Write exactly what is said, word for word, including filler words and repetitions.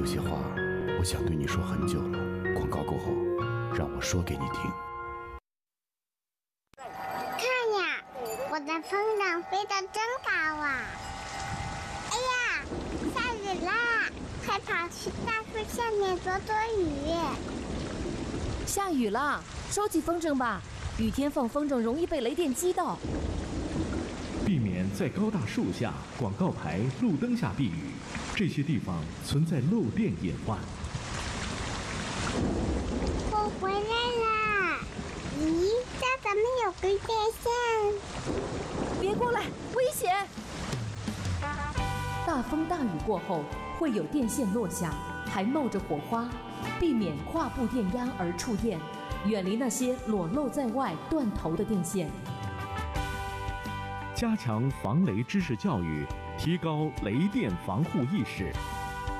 有些话我想对你说很久了，广告过后让我说给你听。 看呀，我的风筝飞得真高啊！哎呀，下雨啦，快跑去大树下面躲躲雨。 下雨了，收起风筝吧，雨天放风筝容易被雷电击到。 避免在高大树下、广告牌、路灯下避雨，这些地方存在漏电隐患。 我回来啦！咦，这怎么有根电线？ 别过来，危险！大风大雨过后，会有电线落下，还冒着火花，避免跨步电压而触电，远离那些裸露在外、断头的电线。 加强防雷知识教育，提高雷电防护意识。